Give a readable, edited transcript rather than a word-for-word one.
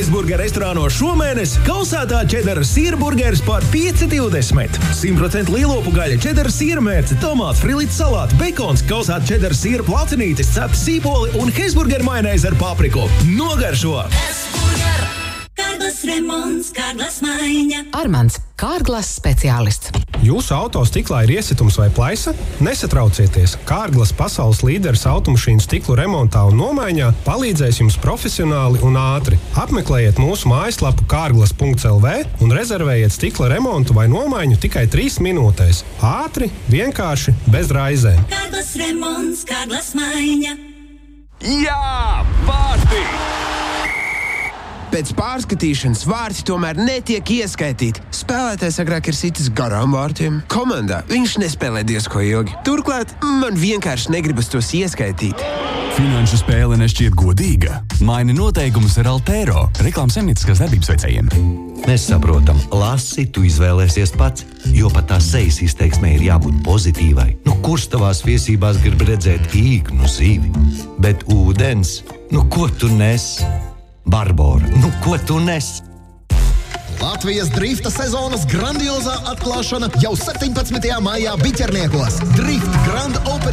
Heizburger restorānos šomēnes kausētā čedara sīrburgeris par 5,20. 100% lielopu gaļa, čedara sīrmērce, tomāts, frilīts salāti, bekons, kausēta čedara sīra placinītis, cepta sīpoli un Heizburger majonēze ar papriku. Nogaršo! Heizburger! Kārglas remonts, kārglas maiņa. Armands, Kārglas speciālists. Jūsu auto stiklā ir iesitums vai plaisa? Nesatraucieties! Kārglas pasaules līderis automašīnu stiklu remontā un nomaiņā palīdzēs jums profesionāli un ātri. Apmeklējiet mūsu mājaslapu kārglas.lv un rezervējiet stikla remontu vai nomaiņu tikai 3 minūtēs. Ātri, vienkārši, bez raizēm. Kārglas remonts, kārglas maiņa. Jā, pārti! Pēc pārskatīšanas vārti tomēr netiek ieskaitīti. Spēlētājs agrāk ir sitis garām vārtiem. Komandā viņš nespēlē diezko ilgi. Turklāt man vienkārši negribas tos ieskaitīt. Finanšu spēle nešķiet godīga. Maini noteikumus ar Altero, reklāmas saimnieciskās darbības veicējiem. Mēs saprotam, lasi, tu izvēlēsies pats, jo pat tā sejas izteiksmē ir jābūt pozitīvai. Kurš tavās viesībās grib redzēt īknu zivi? Bet ūdens, ko tu nes? Barbora, ko tu nes? Latvijas drifta sezonas grandiozā atklāšana jau 17. maijā Biķerniekos. Drift Grand Open